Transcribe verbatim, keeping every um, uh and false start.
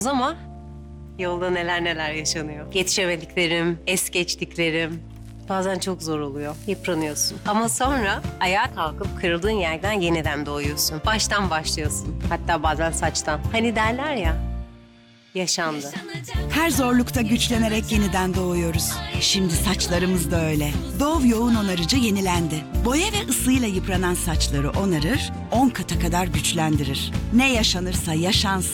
Ama yolda neler neler yaşanıyor. Yetişemediklerim, es geçtiklerim. Bazen çok zor oluyor. Yıpranıyorsun. Ama sonra ayağa kalkıp kırıldığın yerden yeniden doğuyorsun. Baştan başlıyorsun. Hatta bazen saçtan. Hani derler ya, yaşandı. Her zorlukta güçlenerek yeniden doğuyoruz. Şimdi saçlarımız da öyle. Dove yoğun onarıcı yenilendi. Boya ve ısıyla yıpranan saçları onarır, on kata kadar güçlendirir. Ne yaşanırsa yaşansın